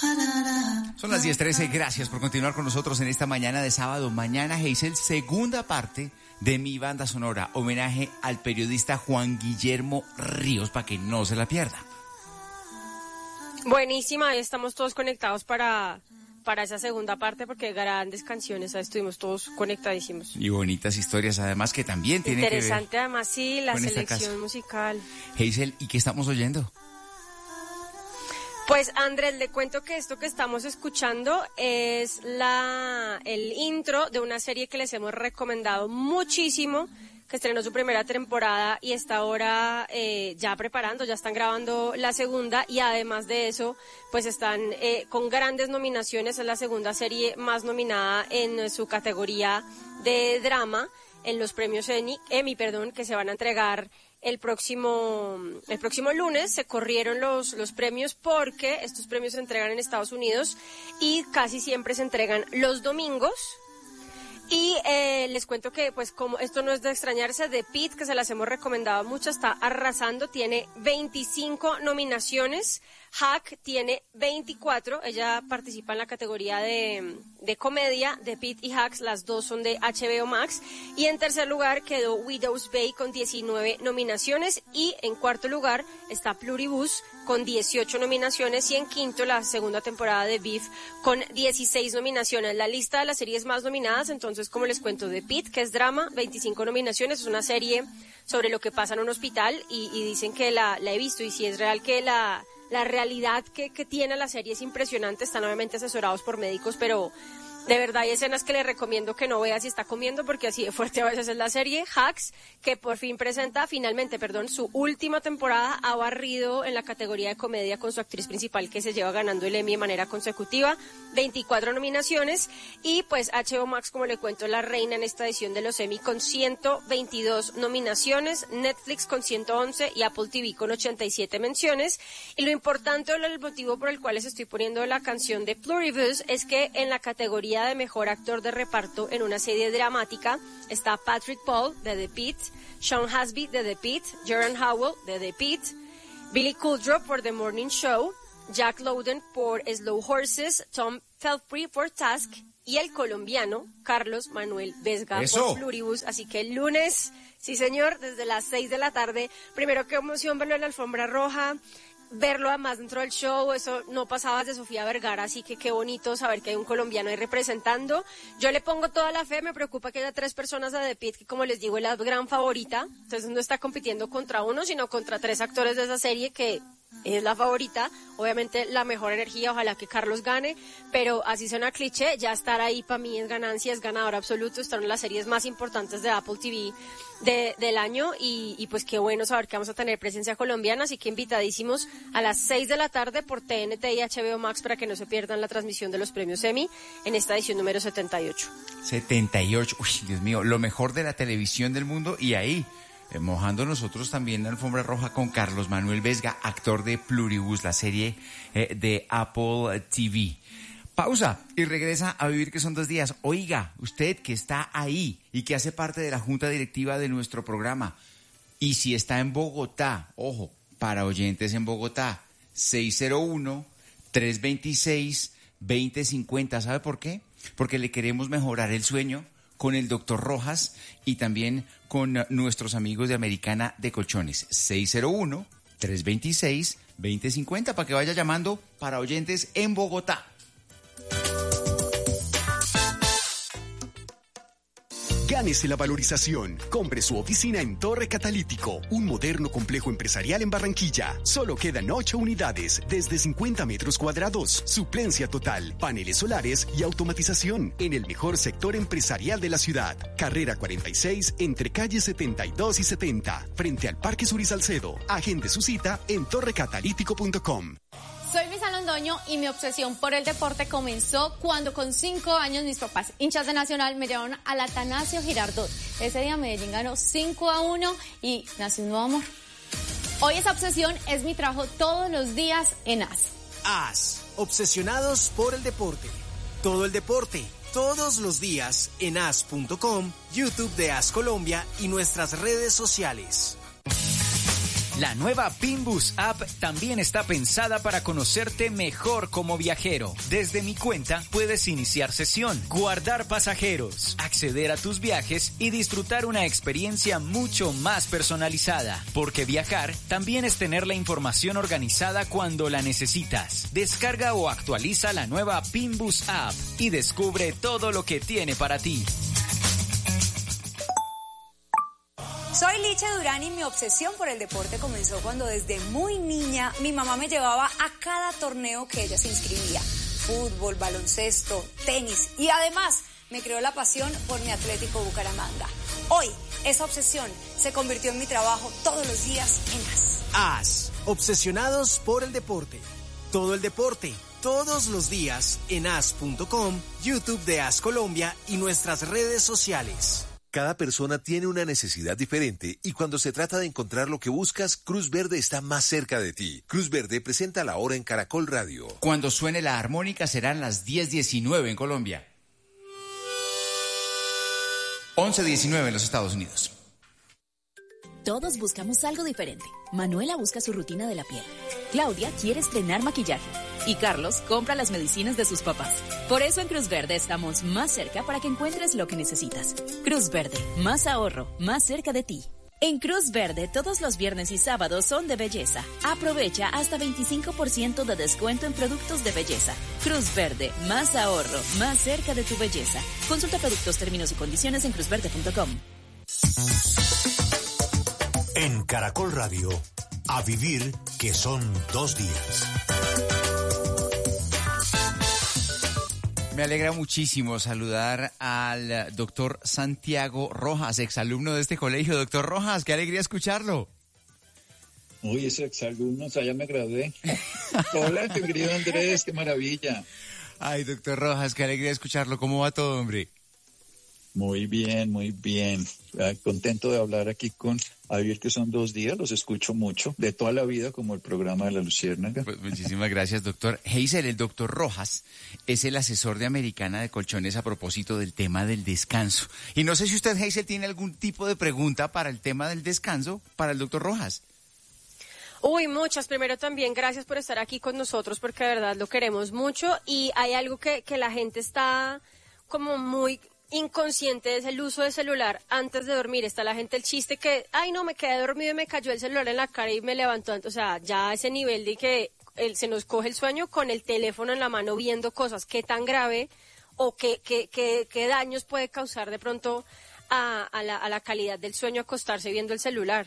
Son las 10:13, gracias por continuar con nosotros en esta mañana de sábado. Mañana, Hazel, segunda parte de mi banda sonora, homenaje al periodista Juan Guillermo Ríos, para que no se la pierda. Buenísima, ahí estamos todos conectados para esa segunda parte, porque grandes canciones, ahí estuvimos todos conectadísimos. Y bonitas historias, además, que también tienen que ver. Interesante, además, sí, la selección musical. Hazel, ¿y qué estamos oyendo? Pues Andrés, le cuento que esto que estamos escuchando es el intro de una serie que les hemos recomendado muchísimo, que estrenó su primera temporada y está ahora ya están grabando la segunda, y además de eso, pues están con grandes nominaciones. Es la segunda serie más nominada en su categoría de drama en los premios Emmy, que se van a entregar el próximo lunes. Se corrieron los premios porque estos premios se entregan en Estados Unidos y casi siempre se entregan los domingos. Y les cuento que, pues, como esto no es de extrañarse, The Pitt, que se las hemos recomendado mucho, está arrasando, tiene 25 nominaciones. Hack tiene 24, ella participa en la categoría de comedia. The Pitt y Hacks, las dos son de HBO Max. Y en tercer lugar quedó Widow's Bay con 19 nominaciones. Y en cuarto lugar está Pluribus con 18 nominaciones. Y en quinto, la segunda temporada de Beef con 16 nominaciones. La lista de las series más nominadas, entonces, como les cuento, The Pitt, que es drama, 25 nominaciones. Es una serie sobre lo que pasa en un hospital y dicen que la he visto, y si es real que la realidad que tiene la serie es impresionante. Están obviamente asesorados por médicos, pero de verdad hay escenas que le recomiendo que no vea si está comiendo, porque así de fuerte a veces es la serie. Hacks, que por fin presenta su última temporada, ha barrido en la categoría de comedia con su actriz principal, que se lleva ganando el Emmy de manera consecutiva, 24 nominaciones. Y pues HBO Max, como le cuento, la reina en esta edición de los Emmy con 122 nominaciones, Netflix con 111 y Apple TV con 87 menciones. Y lo importante, o el motivo por el cual les estoy poniendo la canción de Pluribus, es que en la categoría de mejor actor de reparto en una serie dramática está Patrick Paul de The Pitt, Sean Hasby de The Pitt, Jaron Howell de The Pitt, Billy Kudrow por The Morning Show, Jack Lowden por Slow Horses, Tom Felfrey por Task y el colombiano Carlos Manuel Vesga por Pluribus. Así que el lunes, sí señor, desde las 6 de la tarde, primero qué emoción verlo en la alfombra roja, verlo además dentro del show. Eso no pasaba de Sofía Vergara, así que qué bonito saber que hay un colombiano ahí representando. Yo le pongo toda la fe, me preocupa que haya 3 personas a The Pitt, que como les digo es la gran favorita, entonces no está compitiendo contra uno, sino contra 3 actores de esa serie, que es la favorita, obviamente la mejor energía, ojalá que Carlos gane, pero así suena cliché, ya estar ahí para mí es ganancia, es ganador absoluto, estar en las series más importantes de Apple TV del año, y pues qué bueno saber que vamos a tener presencia colombiana, así que invitadísimos a las 6 de la tarde por TNT y HBO Max para que no se pierdan la transmisión de los premios Emmy en esta edición número 78. 78, uy, Dios mío, lo mejor de la televisión del mundo, y ahí mojando nosotros también la alfombra roja con Carlos Manuel Vesga, actor de Pluribus, la serie de Apple TV. Pausa y regresa a Vivir, que son 2 días. Oiga, usted que está ahí y que hace parte de la junta directiva de nuestro programa, y si está en Bogotá, ojo, para oyentes en Bogotá, 601-326-2050. ¿Sabe por qué? Porque le queremos mejorar el sueño con el doctor Rojas y también con nuestros amigos de Americana de Colchones. 601-326-2050 para que vaya llamando para oyentes en Bogotá. Gánese la valorización. Compre su oficina en Torre Catalítico, un moderno complejo empresarial en Barranquilla. Solo quedan 8 unidades, desde 50 metros cuadrados. Suplencia total, paneles solares y automatización en el mejor sector empresarial de la ciudad. Carrera 46, entre calles 72 y 70, frente al Parque Sur y Salcedo. Agende su cita en torrecatalítico.com. Soy Luisa Londoño y mi obsesión por el deporte comenzó cuando con 5 años mis papás, hinchas de Nacional, me llevaron al Atanasio Girardot. Ese día Medellín ganó 5-1 y nació un nuevo amor. Hoy esa obsesión es mi trabajo todos los días en AS. AS, obsesionados por el deporte. Todo el deporte, todos los días en as.com, YouTube de AS Colombia y nuestras redes sociales. La nueva Pinbus App también está pensada para conocerte mejor como viajero. Desde mi cuenta puedes iniciar sesión, guardar pasajeros, acceder a tus viajes y disfrutar una experiencia mucho más personalizada. Porque viajar también es tener la información organizada cuando la necesitas. Descarga o actualiza la nueva Pinbus App y descubre todo lo que tiene para ti. Soy Licha Durán y mi obsesión por el deporte comenzó cuando desde muy niña mi mamá me llevaba a cada torneo que ella se inscribía. Fútbol, baloncesto, tenis y además me creó la pasión por mi Atlético Bucaramanga. Hoy esa obsesión se convirtió en mi trabajo todos los días en AS. AS, obsesionados por el deporte. Todo el deporte, todos los días en as.com, YouTube de AS Colombia y nuestras redes sociales. Cada persona tiene una necesidad diferente y cuando se trata de encontrar lo que buscas, Cruz Verde está más cerca de ti. Cruz Verde presenta La Hora en Caracol Radio. Cuando suene la armónica serán las 10:19 en Colombia. 11:19 en los Estados Unidos. Todos buscamos algo diferente. Manuela busca su rutina de la piel. Claudia quiere estrenar maquillaje. Y Carlos compra las medicinas de sus papás. Por eso en Cruz Verde estamos más cerca para que encuentres lo que necesitas. Cruz Verde, más ahorro, más cerca de ti. En Cruz Verde, todos los viernes y sábados son de belleza. Aprovecha hasta 25% de descuento en productos de belleza. Cruz Verde, más ahorro, más cerca de tu belleza. Consulta productos, términos y condiciones en cruzverde.com. En Caracol Radio, a vivir que son 2 días. Me alegra muchísimo saludar al doctor Santiago Rojas, exalumno de este colegio. Doctor Rojas, qué alegría escucharlo. Uy, ese exalumno, o sea, ya me gradué. Hola, qué querido Andrés, qué maravilla. Ay, doctor Rojas, qué alegría escucharlo. ¿Cómo va todo, hombre? Muy bien, muy bien. Contento de hablar aquí con A Vivir que son 2 días, los escucho mucho, de toda la vida, como el programa de La Luciérnaga. Pues muchísimas gracias, doctor. Heisel, el doctor Rojas es el asesor de Americana de Colchones a propósito del tema del descanso. Y no sé si usted, Heisel, tiene algún tipo de pregunta para el tema del descanso para el doctor Rojas. Uy, muchas. Primero también gracias por estar aquí con nosotros porque de verdad lo queremos mucho y hay algo que la gente está como muy inconsciente, es el uso del celular antes de dormir. Está la gente el chiste que, ay no, me quedé dormido y me cayó el celular en la cara y me levantó. O sea, ya a ese nivel de que se nos coge el sueño con el teléfono en la mano viendo cosas, qué tan grave o qué daños puede causar de pronto a la calidad del sueño acostarse viendo el celular.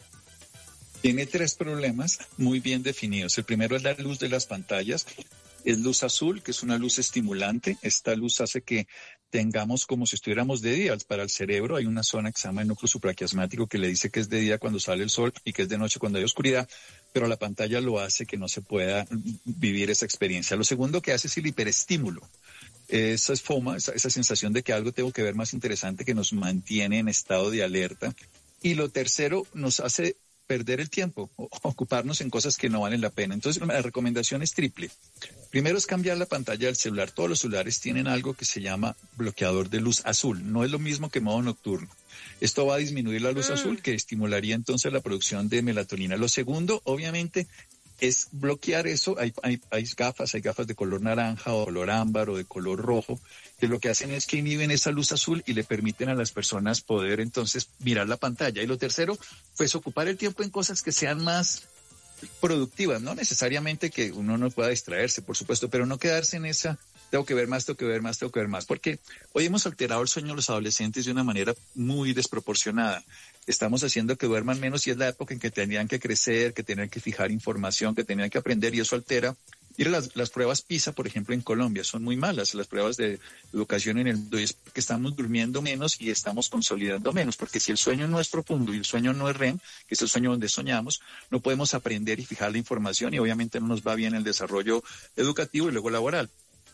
Tiene 3 problemas muy bien definidos. El primero es la luz de las pantallas. Es luz azul, que es una luz estimulante. Esta luz hace que tengamos como si estuviéramos de día. Para el cerebro hay una zona que se llama el núcleo supraquiasmático que le dice que es de día cuando sale el sol y que es de noche cuando hay oscuridad, pero la pantalla lo hace que no se pueda vivir esa experiencia. Lo segundo que hace es el hiperestímulo. Esa es FOMA, esa sensación de que algo tengo que ver más interesante que nos mantiene en estado de alerta. Y lo tercero nos hace perder el tiempo, ocuparnos en cosas que no valen la pena. Entonces, la recomendación es triple. Primero es cambiar la pantalla del celular. Todos los celulares tienen algo que se llama bloqueador de luz azul. No es lo mismo que modo nocturno. Esto va a disminuir la luz azul, que estimularía entonces la producción de melatonina. Lo segundo, obviamente, es bloquear eso. Hay gafas de color naranja o color ámbar o de color rojo, que lo que hacen es que inhiben esa luz azul y le permiten a las personas poder entonces mirar la pantalla. Y lo tercero, pues ocupar el tiempo en cosas que sean más productivas, no necesariamente que uno no pueda distraerse, por supuesto, pero no quedarse en esa, tengo que ver más, porque hoy hemos alterado el sueño de los adolescentes de una manera muy desproporcionada. Estamos haciendo que duerman menos y es la época en que tenían que crecer, que tenían que fijar información, que tenían que aprender y eso altera. Mira, las pruebas PISA, por ejemplo, en Colombia son muy malas, las pruebas de educación en el mundo, y es porque estamos durmiendo menos y estamos consolidando menos, porque si el sueño no es profundo y el sueño no es REM, que es el sueño donde soñamos, no podemos aprender y fijar la información y obviamente no nos va bien el desarrollo educativo y luego laboral.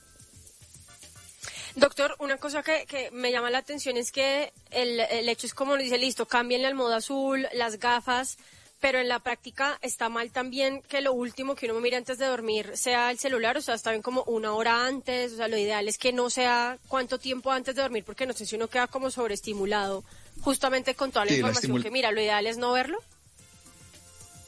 Doctor, una cosa que me llama la atención es que el hecho es como dice, listo, cámbienle al modo azul, las gafas, pero en la práctica está mal también que lo último que uno mire antes de dormir sea el celular, o sea, está bien como 1 hora antes, o sea, lo ideal es que no sea cuánto tiempo antes de dormir, porque no sé si uno queda como sobreestimulado justamente con toda la información que mira, lo ideal es no verlo.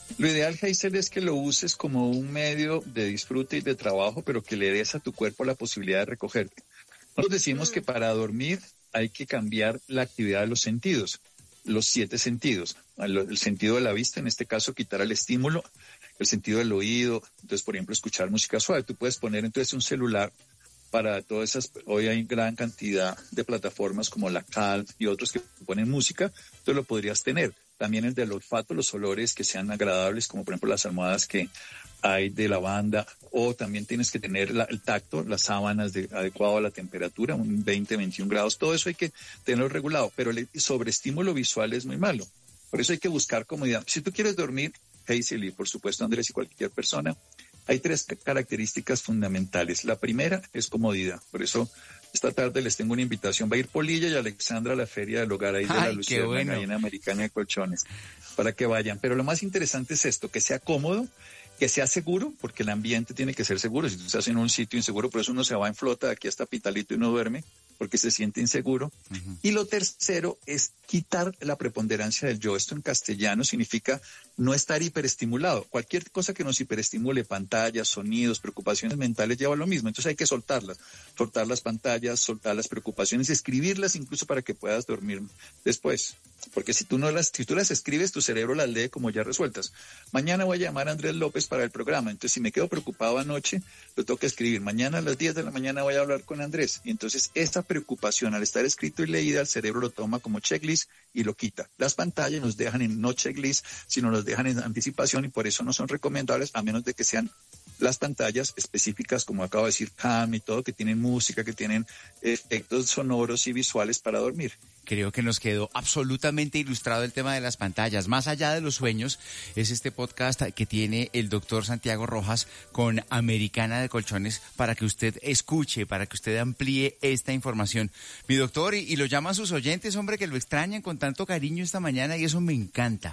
Lo ideal, Hazel, es que lo uses como un medio de disfrute y de trabajo, pero que le des a tu cuerpo la posibilidad de recogerte. Nosotros decimos que para dormir hay que cambiar la actividad de los sentidos, los 7 sentidos. El sentido de la vista, en este caso, quitar el estímulo, el sentido del oído. Entonces, por ejemplo, escuchar música suave. Tú puedes poner entonces un celular para todas esas. Hoy hay gran cantidad de plataformas como la Calm y otros que ponen música. Entonces lo podrías tener. También el del olfato, los olores que sean agradables, como por ejemplo las almohadas que hay de lavanda, o también tienes que tener el tacto, las sábanas adecuado a la temperatura, un 20, 21 grados, todo eso hay que tenerlo regulado, pero el sobreestímulo visual es muy malo. Por eso hay que buscar comodidad. Si tú quieres dormir, Hazel, y por supuesto Andrés y cualquier persona, hay 3 características fundamentales. La primera es comodidad, por eso esta tarde les tengo una invitación. Va a ir Polilla y Alexandra a la Feria del Hogar ahí de la Luciérnaga, ahí en Americana de Colchones, para que vayan. Pero lo más interesante es esto, que sea cómodo, que sea seguro, porque el ambiente tiene que ser seguro. Si tú estás en un sitio inseguro, por eso uno se va en flota de aquí hasta Pitalito y no duerme, porque se siente inseguro. Uh-huh. Y lo tercero es quitar la preponderancia del yo. Esto en castellano significa no estar hiperestimulado. Cualquier cosa que nos hiperestimule, pantallas, sonidos, preocupaciones mentales, lleva lo mismo. Entonces hay que soltar las pantallas, soltar las preocupaciones, escribirlas incluso para que puedas dormir después. Porque si tú las escribes, tu cerebro las lee como ya resueltas. Mañana voy a llamar a Andrés López para el programa. Entonces, si me quedo preocupado anoche, lo tengo que escribir. Mañana a las 10 de la mañana voy a hablar con Andrés. Y entonces, esta preocupación, al estar escrito y leída, el cerebro lo toma como checklist y lo quita. Las pantallas nos dejan en no checklist, sino nos dejan en anticipación, y por eso no son recomendables, a menos de que sean las pantallas específicas, como acabo de decir, Calm y todo, que tienen música, que tienen efectos sonoros y visuales para dormir. Creo que nos quedó absolutamente ilustrado el tema de las pantallas. Más allá de los sueños, es este podcast que tiene el doctor Santiago Rojas con Americana de Colchones para que usted escuche, para que usted amplíe esta información. Mi doctor, y lo llaman sus oyentes, hombre, que lo extrañan con tanto cariño esta mañana, y eso me encanta.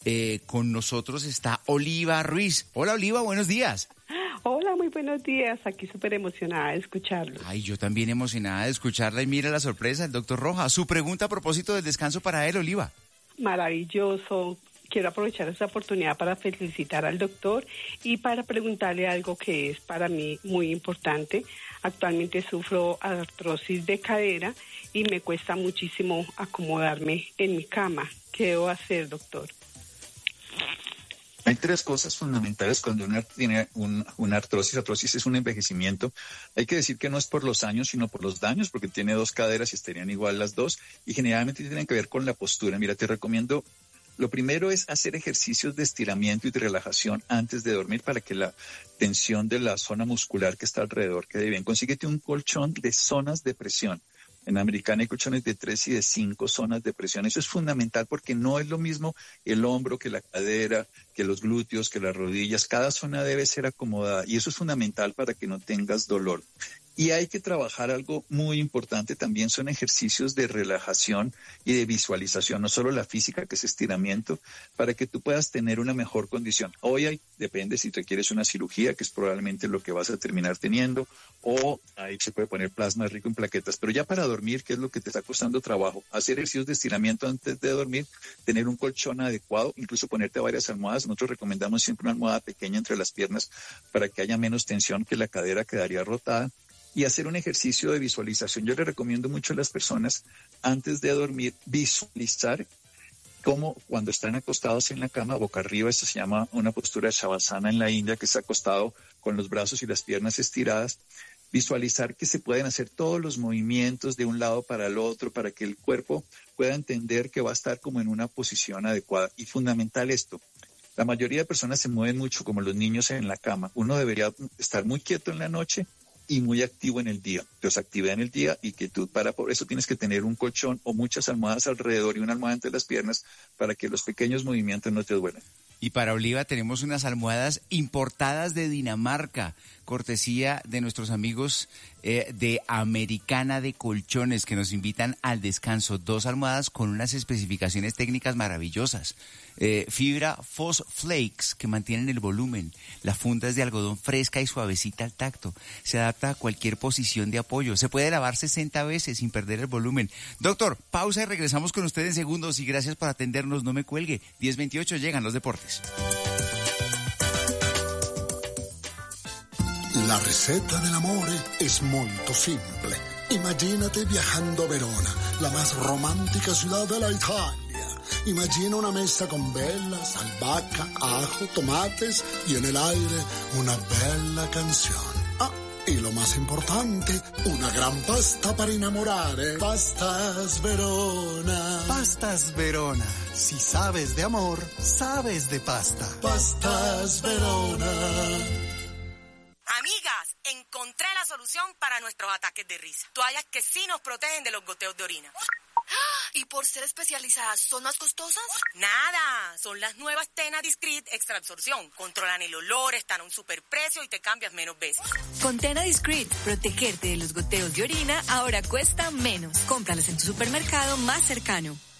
Con nosotros está Oliva Ruiz. Hola, Oliva, buenos días. Hola, muy buenos días. Aquí súper emocionada de escucharlo. Ay, yo también emocionada de escucharla, y mira la sorpresa, el doctor Rojas. Su pregunta a propósito del descanso para él, Oliva. Maravilloso. Quiero aprovechar esta oportunidad para felicitar al doctor y para preguntarle algo que es para mí muy importante. Actualmente sufro artrosis de cadera y me cuesta muchísimo acomodarme en mi cama. ¿Qué debo hacer, doctor? Hay 3 cosas fundamentales cuando uno tiene una artrosis. Artrosis es un envejecimiento. Hay que decir que no es por los años, sino por los daños, porque tiene 2 caderas y estarían igual las 2, y generalmente tienen que ver con la postura. Mira, te recomiendo, lo primero es hacer ejercicios de estiramiento y de relajación antes de dormir para que la tensión de la zona muscular que está alrededor quede bien. Consíguete un colchón de zonas de presión. En Americana hay colchones de 3 y de 5 zonas de presión. Eso es fundamental porque no es lo mismo el hombro que la cadera, que los glúteos, que las rodillas. Cada zona debe ser acomodada y eso es fundamental para que no tengas dolor. Y hay que trabajar algo muy importante también, son ejercicios de relajación y de visualización, no solo la física, que es estiramiento, para que tú puedas tener una mejor condición. Hoy depende si te quieres una cirugía, que es probablemente lo que vas a terminar teniendo, o ahí se puede poner plasma rico en plaquetas. Pero ya para dormir, ¿qué es lo que te está costando trabajo? Hacer ejercicios de estiramiento antes de dormir, tener un colchón adecuado, incluso ponerte varias almohadas. Nosotros recomendamos siempre una almohada pequeña entre las piernas para que haya menos tensión, que la cadera quedaría rotada. Y hacer un ejercicio de visualización. Yo le recomiendo mucho a las personas, antes de dormir, visualizar cómo cuando están acostados en la cama, boca arriba, esto se llama una postura de Shavasana en la India, que es acostado con los brazos y las piernas estiradas, visualizar que se pueden hacer todos los movimientos de un lado para el otro, para que el cuerpo pueda entender que va a estar como en una posición adecuada. Y fundamental esto, la mayoría de personas se mueven mucho como los niños en la cama. Uno debería estar muy quieto en la noche y muy activo en el día. Entonces, actividad en el día y quietud. Por eso tienes que tener un colchón o muchas almohadas alrededor y una almohada entre las piernas para que los pequeños movimientos no te duelan. Y para Oliva tenemos unas almohadas importadas de Dinamarca, cortesía de nuestros amigos de Americana de Colchones, que nos invitan al descanso. 2 almohadas con unas especificaciones técnicas maravillosas. Fibra Fos Flakes, que mantienen el volumen. La funda es de algodón fresca y suavecita al tacto. Se adapta a cualquier posición de apoyo. Se puede lavar 60 veces sin perder el volumen. Doctor, pausa y regresamos con usted en segundos. Y gracias por atendernos. No me cuelgue. 10:28 llegan los deportes. La ricetta dell'amore è molto simple. Imagínate viajando a Verona, la más romántica ciudad de la Italia. Imagina una mesa con velas, albahaca, ajo, tomates y en el aire una bella canción. Ah, y lo más importante, una gran pasta para enamorare. Pastas Verona. Pastas Verona. Si sabes de amor, sabes de pasta. Pastas Verona. Amigas, encontré la solución para nuestros ataques de risa. Toallas que sí nos protegen de los goteos de orina. ¿Y por ser especializadas son más costosas? Nada, son las nuevas Tena Discreet Extra Absorción. Controlan el olor, están a un superprecio y te cambias menos veces. Con Tena Discreet, protegerte de los goteos de orina ahora cuesta menos. Cómpralas en tu supermercado más cercano.